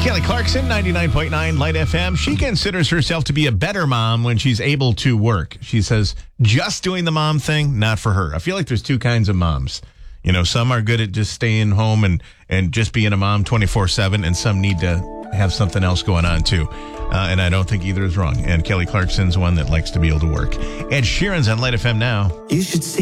Kelly Clarkson, 99.9 Light FM. She considers herself to be a better mom when she's able to work. She says just doing the mom thing, not for her. I feel like there's two kinds of moms. You know, some are good at just staying home and just being a mom 24/7, and some need to have something else going on too. And I don't think either is wrong. And Kelly Clarkson's one that likes to be able to work. Ed Sheeran's on Light FM now. You should see